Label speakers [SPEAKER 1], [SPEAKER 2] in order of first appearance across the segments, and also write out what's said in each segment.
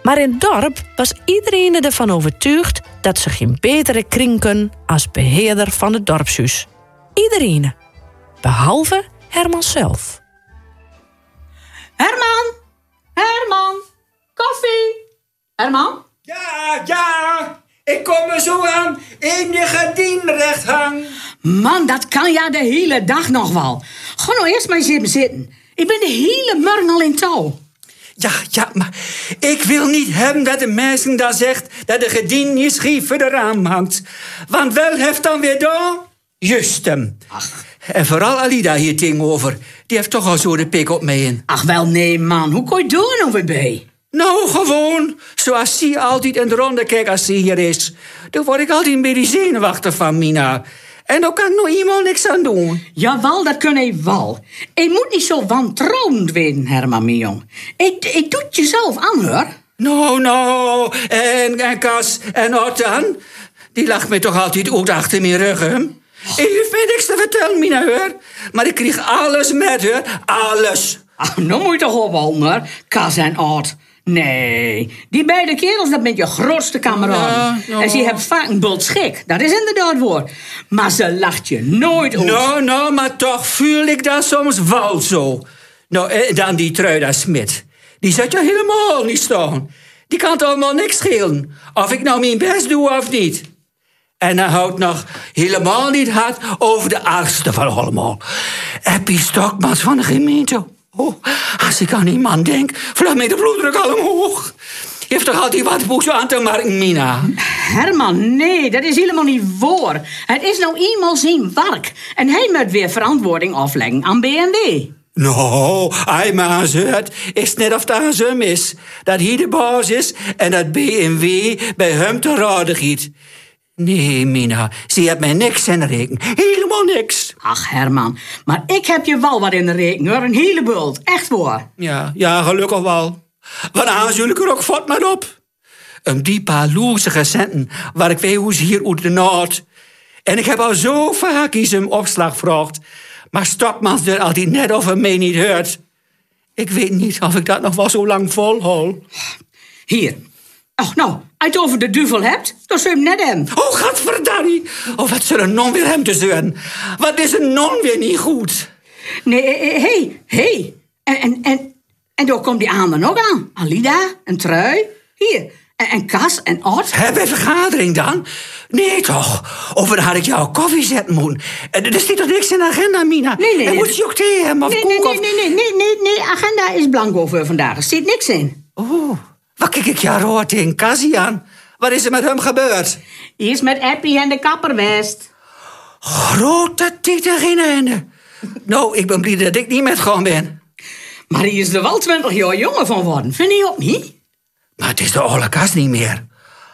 [SPEAKER 1] Maar in het dorp was iedereen ervan overtuigd dat ze geen betere kring kunnen als beheerder van het dorpshuis. Iedereen. Behalve Herman zelf.
[SPEAKER 2] Herman, koffie. Herman?
[SPEAKER 3] Ja, ik kom er zo aan. In je gardien recht hang.
[SPEAKER 2] Man, dat kan ja de hele dag nog wel. Ga nou eerst maar eens even zitten. Ik ben de hele morgen al in touw.
[SPEAKER 3] Ja, maar ik wil niet hebben dat de mensen daar zegt dat de gardien niet schief voor de raam hangt. Want wel heeft dan weer daar just hem.
[SPEAKER 2] Ach.
[SPEAKER 3] En vooral Alida hier tegenover. Die heeft toch al zo de pik op mij in.
[SPEAKER 2] Ach wel, nee man. Hoe kon je doen nou weer bij?
[SPEAKER 3] Nou, gewoon. Zoals ze altijd in de ronde kijkt als ze hier is. Dan word ik altijd een beetje zenuwachtig van, Mina. En dan kan nog iemand niks aan doen.
[SPEAKER 2] Jawel, dat kun je wel. Je moet niet zo wantrouwend worden, Herman, mijn jong. Ik doe het jezelf aan, hoor.
[SPEAKER 3] Nou. En Cas en Ottan, die lacht me toch altijd ook achter mijn rug, hè? Ik hoef me niks te vertellen, Mina, hoor. Maar ik kreeg alles met, hoor. Alles.
[SPEAKER 2] Ach, nou moet je toch ophouden, hoor. Cas en Ot. Nee, die beide kerels, dat ben je grootste kameraden.
[SPEAKER 3] Ja.
[SPEAKER 2] En ze hebben vaak een bult schik. Dat is inderdaad woord. Maar ze lacht je nooit uit.
[SPEAKER 3] Nou, maar toch voel ik dat soms wel zo. Nou, dan die Truida Smit. Die zet je helemaal niet staan. Die kan het allemaal niks schelen. Of ik nou mijn best doe of niet. En hij houdt nog helemaal niet hard over de argste van allemaal. Eppie Stokmans van de gemeente. Oh, als ik aan die man denk, vlucht mij de bloeddruk al omhoog. Je heeft toch altijd wat boos aan te maken, Mina?
[SPEAKER 2] Herman, nee, dat is helemaal niet waar. Het is nou eenmaal zijn werk. En hij moet weer verantwoording afleggen aan BMW.
[SPEAKER 3] Nou, hij maar het is net of het aan hem is. Dat hij de baas is en dat BMW bij hem te raden giet. Nee, Mina, ze heeft mij niks in de reken. Helemaal niks.
[SPEAKER 2] Ach, Herman, maar ik heb je wel wat in de rekening, hoor. Een hele bult, echt waar.
[SPEAKER 3] Ja, gelukkig wel. Want aan zul ik er ook vat maar op. Die paar loesige centen waar ik weet hoe ze hier uit de nood. En ik heb al zo vaak eens een opslag gevraagd. Maar Stokmans er altijd net over mij niet hoort. Ik weet niet of ik dat nog wel zo lang volhoud.
[SPEAKER 2] Hier. Ach, nou, als je het over de duivel hebt, dan zul je hem net hebben.
[SPEAKER 3] Oh, gadverdamme. Oh, wat zullen non weer hem te zeuren? Wat is een non weer niet goed?
[SPEAKER 2] Nee, hey. En daar komt die ander nog aan. Alida, een trui. Hier. En Cas en Ot.
[SPEAKER 3] Hebben we vergadering dan? Nee, toch? Of dan had ik jou koffie zetten moeten. Er staat toch niks in de agenda, Mina?
[SPEAKER 2] Nee.
[SPEAKER 3] En moet je ook thee hebben of koek?
[SPEAKER 2] Nee, agenda is blanco voor vandaag. Er zit niks in.
[SPEAKER 3] Oh, wat kijk ik jou rood in Cassie aan? Wat is er met hem gebeurd?
[SPEAKER 2] Die is met Eppie en de kapper West.
[SPEAKER 3] Grote tieten geen einde. Nou, ik ben blij dat ik niet met gewoon ben.
[SPEAKER 2] Maar die is er wel 20 jaar jonger van worden. Vind je ook niet?
[SPEAKER 3] Maar het is de oude Kas niet meer.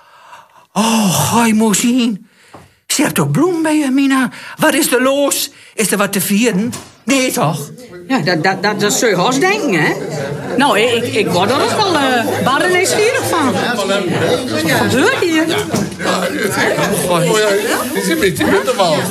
[SPEAKER 3] Oh, ga je maar zien. Ze hebt toch bloem bij je, Mina? Wat is er los? Is er wat te vieren? Nee, toch?
[SPEAKER 2] Ja, dat zul je haast denken, hè? Nou, ik word er ook wel barren nieuwsgierig van. Wat gebeurt hier?
[SPEAKER 4] Die bent er wel.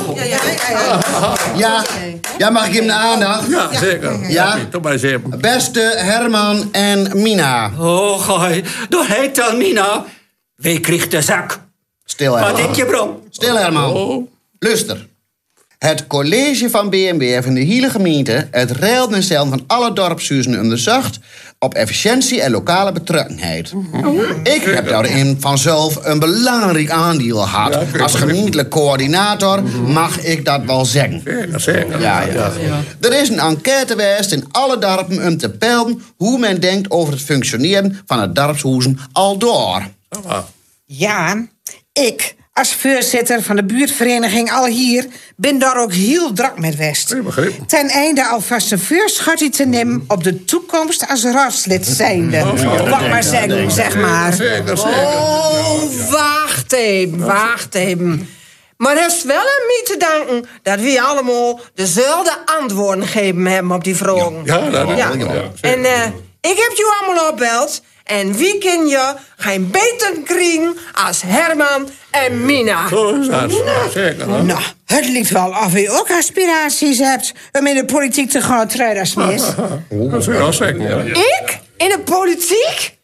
[SPEAKER 5] Ja, mag ik hem de aandacht?
[SPEAKER 4] Ja, zeker.
[SPEAKER 5] Ja?
[SPEAKER 4] Toch maar eens even.
[SPEAKER 5] Beste Herman en Mina.
[SPEAKER 3] Oh, gooi. Door heet dan, Mina. Wie krijgt de zak?
[SPEAKER 5] Stil,
[SPEAKER 3] Wat
[SPEAKER 5] Herman.
[SPEAKER 3] denk je, bro?
[SPEAKER 5] Stil, Herman.
[SPEAKER 4] Oh.
[SPEAKER 5] Luister. Het college van BMW van de hele gemeente... het reilt en zeilen van alle dorpshuizen onderzocht... op efficiëntie en lokale betrokkenheid. Ik heb daarin vanzelf een belangrijk aandeel gehad. Als gemeentelijk coördinator mag ik dat wel zeggen.
[SPEAKER 4] Zeker.
[SPEAKER 5] Ja. Er is een enquête geweest in alle dorpen om te peilen... hoe men denkt over het functioneren van het dorpshuizen al door.
[SPEAKER 6] Ja, ik als voorzitter van de buurtvereniging Al Hier ben daar ook heel druk met West. Ten einde alvast een voorschot te nemen op de toekomst als raadslid zijnde. Wat maar zeggen, zeg maar.
[SPEAKER 4] Zeker.
[SPEAKER 7] Oh, wacht even. Maar het is wel aan mij te danken dat we allemaal dezelfde antwoorden gegeven hebben op die vragen.
[SPEAKER 4] Ja.
[SPEAKER 7] En ik heb je allemaal opgebeld. En wie ken je geen beter kring als Herman en Mina?
[SPEAKER 4] Zo is dat. Zeker.
[SPEAKER 6] Nou, het lijkt wel of u ook aspiraties hebt om in de politiek te gaan, Truida Smit.
[SPEAKER 4] Dat is wel zeker.
[SPEAKER 7] Ik? In de politiek?